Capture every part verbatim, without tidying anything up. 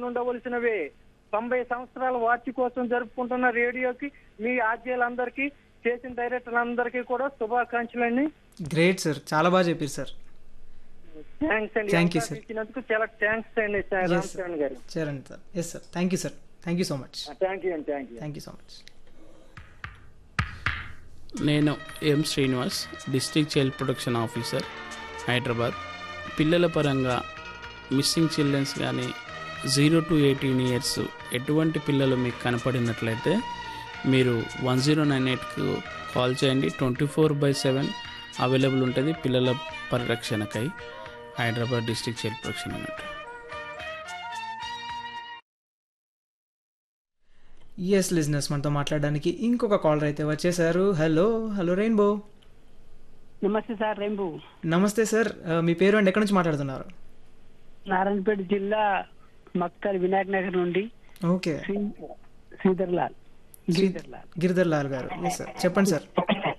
ఉండవలసినవే. తొంభై సంవత్సరాల వార్షికోత్సవం జరుపుకుంటున్న రేడియోకి మీ ఆర్జేలందరికీ, చేసిన డైరెక్టర్లందరికీ కూడా శుభాకాంక్షలండి. గ్రేట్ సార్, చాలా బాగా చెప్పారు సార్. థ్యాంక్స్ అండి. థ్యాంక్ యూ అవకాశం సార్. ఇచ్చినందుకు చాలా థ్యాంక్స్ అండి రామ్ చరణ్ గారు. Charan sir, yes sir, thank you sir, thank you so much, thank you అండి. Thank you thank you so much. నేను ఎం Srinivas, district child protection officer, Hyderabad. పిల్లల పరంగా మిస్సింగ్ చిల్డ్రన్స్ కానీ జీరో టు ఎయిటీన్ ఇయర్స్ ఎటువంటి పిల్లలు మీకు కనపడినట్లయితే మీరు వన్ జీరో నైన్ ఎయిట్కు కాల్ చేయండి. Twenty four by seven available ఉంటుంది పిల్లల పరిరక్షణకై. హైదరాబాద్ డిస్ట్రిక్ట్ చైల్డ్ ప్రొటెక్షన్ అన్నట్టు. ఎస్ లిజనర్స్, మనతో మాట్లాడడానికి ఇంకొక కాలర్ అయితే వచ్చేసారు. Hello hello rainbow. నమస్తే సార్, రెయిన్బో. నమస్తే సార్, మీ పేరు అండి, ఎక్కడి నుంచి మాట్లాడుతున్నారు? నారాయణపేట జిల్లా మక్తల్ వినాయక్ నగర్ నుండి ఓకే, శ్రీధర్ లాల్ గిరిధర్ లాల్ గిరిధర్ లాల్ గారు. ఎస్ సార్, చెప్పండి సార్.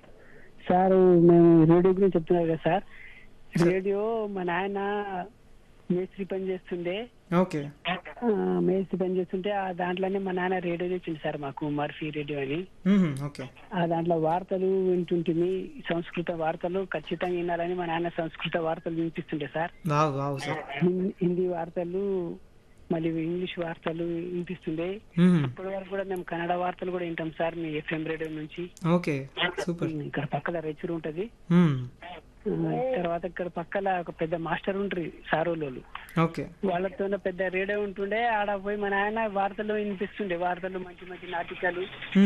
సార్ మేము రేడియో గురించి చెప్తున్నారు కదా సార్. రేడియో మా నాయన మేస్త్రి పని చేస్తుండే. ఓకే, మేస్త్రి పని చేస్తుంటే ఆ దాంట్లోనే మా నాన్న రేడియో తెచ్చింది సార్ మాకు, మర్ఫీ రేడియో అని. ఓకే, ఆ దాంట్లో వార్తలు వింటుంటిమి, సంస్కృత వార్తలు ఖచ్చితంగా వినాలని మా నాన్న సంస్కృత వార్తలు వినిపిస్తుండే sir. Wow wow sir. Him- Hindi వార్తలు, మళ్ళీ ఇంగ్లీష్ వార్తలు వినిపిస్తుండే. ఇప్పటి వరకు కూడా మేము కన్నడ వార్తలు కూడా వింటాం సార్ మీ ఎఫ్ఎం రేడియో నుంచి. Okay, super. ఇక్కడ పక్కన రైచూరు ఉంటది. ఆ, తర్వాత ఇక్కడ పక్కన ఒక పెద్ద మాస్టర్ ఉంటారు సారోళ్ళు, ఓకే, వాళ్ళతో పెద్ద రేడియో ఉంటుండే. ఆడ పోయి మా నాయన వార్తలు వినిపిస్తుండే. వార్తలు మంచి మంచి నాటికలు,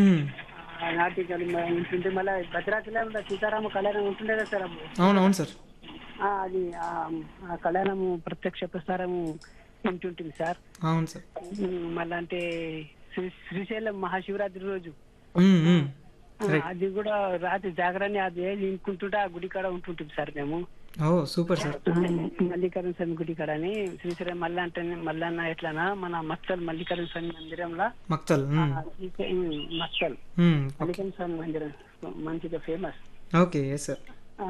ఆ, నాటికలు మ- వింటుంటే. మళ్ళీ భద్రాచలంలో సీతారామ కళ్యాణం ఉంటుండే కదా సార్ అప్పుడు. అవునవును సార్. ఆ, అది ఆ ఆ కళ్యాణము ప్రత్యక్ష ప్రసారము వింటుంటుంది సార్. అవును సార్. ఉమ్, మళ్ళా అంటే శ్రీ- శ్రీశైలం మహాశివరాత్రి రోజు మ్మ్, మ్మ్. ఆ, అది కూడా రాత్రి జాగరాన్ని అది ఇంకుంటుంటే ఆ గుడి కాడ ఉంటుంటుంది సార్ మేము. ఓ సూపర్ సార్. ఆ, మల్లికార్జున స్వామి గుడి కాడ అని శ్రీశైలం మళ్ళీ అంటే మల్లన్న ఎట్లానా మన మత్తల్ మల్లికార్జున స్వామి మందిరంలో మక్తల్. ఆ, మ్మ్. శ్రీశై- ఉమ్, మత్తల్ మ్మ్, ఓకే, మల్లికార్జున స్వామి మందిరం మంచిగా ఫేమస్. Okay, yes sir.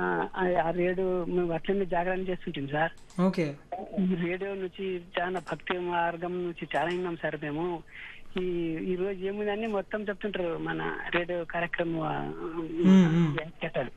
ఆ రేడియో మేము అట్లనే జాగరణ చేస్తుంటాం సార్. ఓకే, ఈ రేడియో నుంచి చాలా భక్తి మార్గం నుంచి చాలా విన్నాం సార్ మేము. ఈ ఈ రోజు ఏముందని మొత్తం చెప్తుంటారు మన రేడియో కార్యక్రమం ఆ, వ్యాఖ్యాతలు.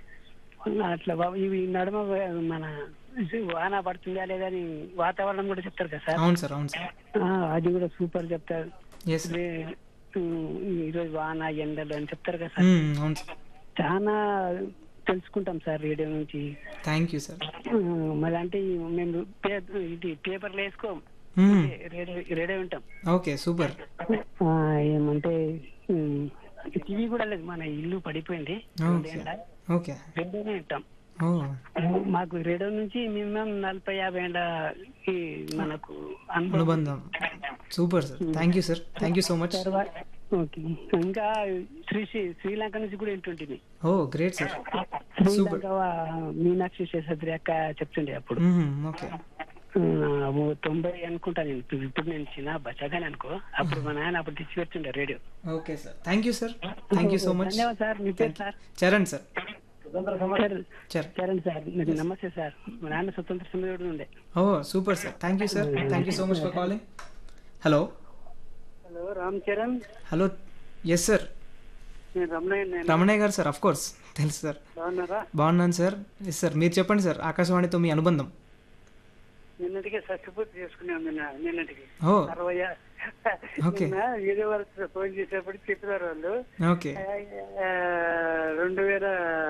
అట్లా బాబు ఇవి నడుమ మన వాన పడుతుందా లేదా అని వాతావరణం కూడా చెప్తారు కదా సార్. అవును సార్, అవును సార్. ఆ, అది కూడా సూపర్ చెప్తారు. ఎస్. రే- ఉమ్, ఈ రోజు వాన ఎండలు అని చెప్తారు కదా సార్. మ్మ్, అవును సార్. చాలా తెలుసుకుంటాం సార్ రేడియో నుంచి. Thank you sir. ఆ, మళ్ళీ అంటే ఈ మేము పే- ఇది పేపర్లు వేసుకోం, మ్మ్. రేడియో రేడియో వింటాం. Okay, super. ఆ, ఏమంటే ఉమ్, టీవీ కూడా లేదు, మన ఇల్లు పడిపోయింది. Okay, okay. రేడియోనే వింటాం. ఓ మాకు రేడియో నుంచి మినిమం నలభై యాభై ఏళ్ళ ఈ మనకు అనుభవం. అనుబంధం. Super sir, thank you sir, thank you so much. తర్వాత ఓకే, ఇంకా శ్రీ శ్రీలంక నుంచి కూడా వింటుంటుంది. ఓ గ్రేట్ సార్. శ్రీలంక వా- మీనాక్షి శేషాద్రి అక్క చెప్తుండే అప్పుడు. మ్మ్, ఓకే, ఆ, ఓ తొంభై అనుకుంటా నేను. ఇప్పుడు ఇప్పుడు నేను చిన్న బచ్చగానే అనుకో. అప్పుడు మా నాయన అప్పుడు తెచ్చి పెట్టుండే radio. Okay sir, thank you sir, thank you so much. ధన్యవాదాలు సార్. మీ పేరు sir? Charan sir. Charan. Charan. Charan sir, మీకు నమస్తే సార్. మా నాన్న స్వతంత్ర సమరుడు ఉండే. ఓ super sir, thank you sir, thank you so much for calling. Hello hello Ram Charan. Hello, yes sir, నేను రమణయ్య. నేను రమణయ్య గారు సార్. అఫ్ కోర్స్ తెలుసు సార్. బాగున్నారా? బాగున్నాను సార్. ఎస్ సార్, మీరు చెప్పండి సార్, ఆకాశవాణితో మీ అనుబంధం. నిన్నటికే షష్టిపూర్తి చేసుకున్నాం. నిన్న నిన్నటికి ఓ అరవై ఓకే. నిన్న వీడియో వరకు ఫోన్ చేసేప్పుడు చెప్పారు వాళ్ళు. ఓకే, ఆ, రెండు వేల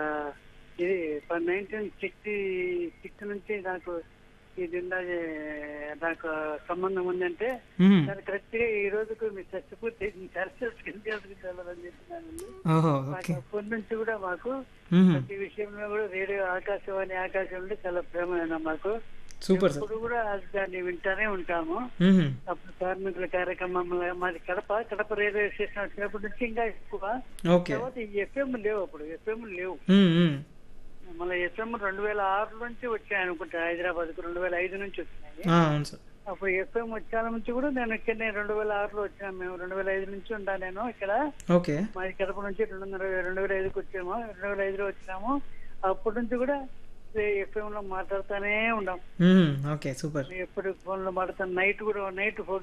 ఇది నైన్టీన్ సిక్స్టీ సిక్స్ నుంచి నాకు ఇది ఉన్నది, నాకు సంబంధం ఉందంటే మ్మ్. దాని కరెక్ట్ గా ఈ రోజుకు మీ చచ్చిపోతే చేసుకుంటారని చెప్పినాను. ఓహో మాకు ఓకే. అప్పటి నుంచి కూడా మాకు మ్మ్. ప్రతి విషయంలో కూడా రేడియో ఆకాశవాణి ఆకాశవాణి చాలా ప్రేమ మాకు. Super sir. ఇప్పుడు కూడా దాన్ని వింటానే ఉంటాము. మ్మ్. అప్పుడు కార్మికుల కార్యక్రమం మాది కడప కడప రైల్వే స్టేషన్ వచ్చినప్పటి నుంచి ఇంకా ఎక్కువ. ఓకే. తర్వాత ఈ ఎఫ్ఎం లేవు, అప్పుడు ఎఫ్ఎం లేవు. మ్మ్, మ్మ్. మళ్ళీ ఎఫ్ఎం రెండు వేల ఆరు నుంచి వచ్చాయి అనుకుంటా. హైదరాబాద్ కు రెండు వేల ఐదు నుంచి వచ్చినాయి. ఆ, అవును సార్. అప్పుడు ఎఫ్ఎం వచ్చాల నుంచి కూడా నేను ఇక్కడ రెండు వేల ఆరులో వచ్చినాను. మేము రెండు వేల ఐదు నుంచి ఉంటా నేను ఇక్కడ. ఓకే, మాది కడప నుంచి రెండున్నర రెండు వేల ఐదుకి వచ్చాము. రెండు వేల ఐదులో వచ్చినాము. అప్పటి నుంచి కూడా ఎఫ్ఎం లో మాట్లాడుతూనే ఉన్నాం. మ్మ్. Okay, super. ఎప్పుడు ఫోన్ లో మాట్లాడుతాను. నైట్ కూడా నైట్